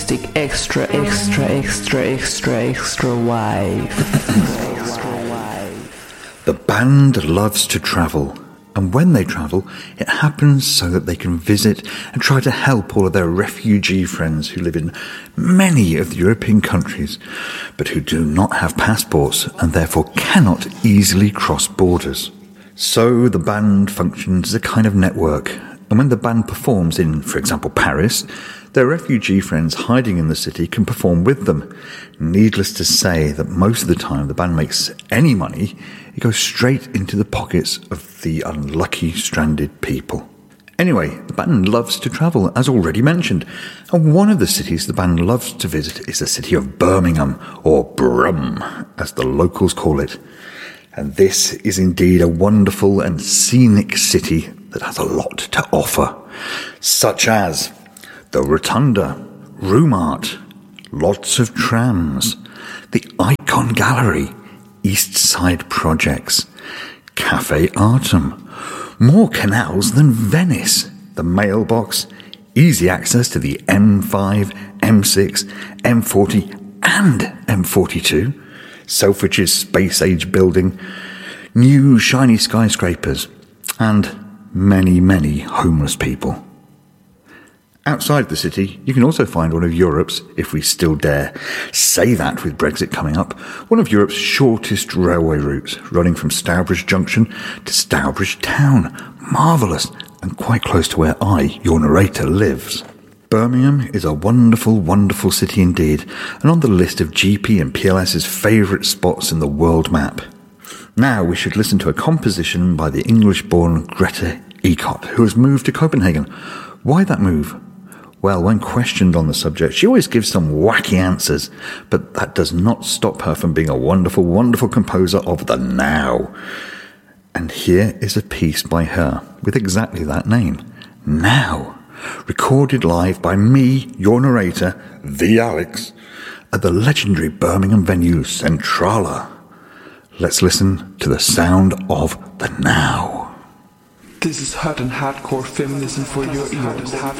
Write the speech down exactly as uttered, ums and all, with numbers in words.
acoustic extra, extra, extra, extra, extra wave. The band loves to travel, and when they travel, it happens so that they can visit and try to help all of their refugee friends who live in many of the European countries, but who do not have passports and therefore cannot easily cross borders. So the band functions as a kind of network, and when the band performs in, for example, Paris, their refugee friends hiding in the city can perform with them. Needless to say that most of the time the band makes any money, it goes straight into the pockets of the unlucky stranded people. Anyway, the band loves to travel, as already mentioned, and one of the cities the band loves to visit is the city of Birmingham, or Brum, as the locals call it. And this is indeed a wonderful and scenic city that has a lot to offer, such as the Rotunda, Room Art, lots of trams, the Icon Gallery, East Side Projects, Cafe Artem, more canals than Venice, the mailbox, easy access to the M five, M six, M forty and M forty-two, Selfridge's Space Age building, new shiny skyscrapers, and many, many homeless people. Outside the city, you can also find one of Europe's, if we still dare say that with Brexit coming up, one of Europe's shortest railway routes, running from Stourbridge Junction to Stourbridge Town. Marvellous, and quite close to where I, your narrator, lives. Birmingham is a wonderful, wonderful city indeed, and on the list of G P and P L S's favourite spots in the world map. Now we should listen to a composition by the English-born Greta Ekot, who has moved to Copenhagen. Why that move? Well, when questioned on the subject, she always gives some wacky answers, but that does not stop her from being a wonderful, wonderful composer of the now. And here is a piece by her with exactly that name, Now, recorded live by me, your narrator, the Alex, at the legendary Birmingham venue Centrala. Let's listen to the sound of the now. This is hot and hardcore feminism for your ears.